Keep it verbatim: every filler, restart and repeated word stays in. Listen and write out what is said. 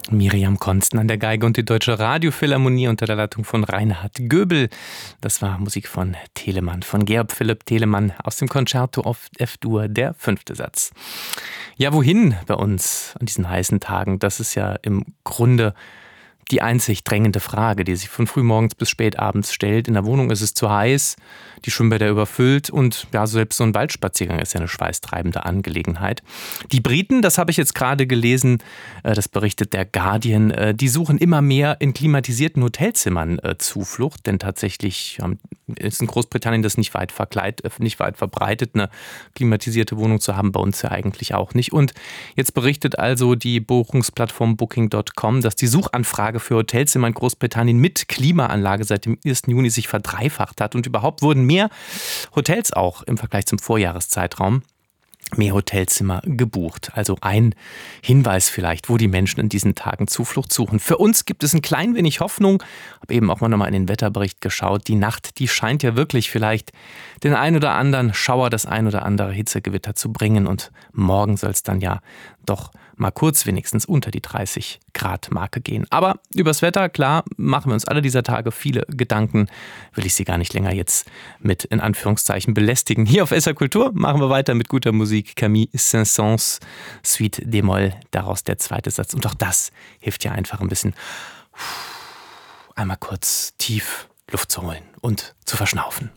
Miriam Konsten an der Geige und die Deutsche Radiophilharmonie unter der Leitung von Reinhard Göbel. Das war Musik von Telemann, von Georg Philipp Telemann aus dem Concerto auf F-Dur, der fünfte Satz. Ja, wohin bei uns an diesen heißen Tagen? Das ist ja im Grunde die einzig drängende Frage, die sich von frühmorgens bis spätabends stellt. In der Wohnung ist es zu heiß, die Schwimmbäder überfüllt und ja, selbst so ein Waldspaziergang ist ja eine schweißtreibende Angelegenheit. Die Briten, das habe ich jetzt gerade gelesen, das berichtet der Guardian, die suchen immer mehr in klimatisierten Hotelzimmern Zuflucht, denn tatsächlich ist in Großbritannien das nicht weit, verkleit, nicht weit verbreitet, eine klimatisierte Wohnung zu haben, bei uns ja eigentlich auch nicht. Und jetzt berichtet also die Buchungsplattform Booking Punkt com, dass die Suchanfrage für Hotelzimmer in Großbritannien mit Klimaanlage seit dem ersten Juni sich verdreifacht hat und überhaupt wurden mehr Hotels auch im Vergleich zum Vorjahreszeitraum, mehr Hotelzimmer gebucht. Also ein Hinweis vielleicht, wo die Menschen in diesen Tagen Zuflucht suchen. Für uns gibt es ein klein wenig Hoffnung. Habe eben auch mal nochmal in den Wetterbericht geschaut. Die Nacht, die scheint ja wirklich vielleicht den ein oder anderen Schauer, das ein oder andere Hitzegewitter zu bringen. Und morgen soll es dann ja doch mal kurz wenigstens unter die dreißig Grad Marke gehen. Aber übers Wetter, klar, machen wir uns alle dieser Tage viele Gedanken. Will ich Sie gar nicht länger jetzt mit, in Anführungszeichen, belästigen. Hier auf S R Kultur machen wir weiter mit guter Musik. Camille Saint-Saëns, Suite d-Moll, daraus der zweite Satz. Und auch das hilft ja einfach ein bisschen, einmal kurz tief Luft zu holen und zu verschnaufen.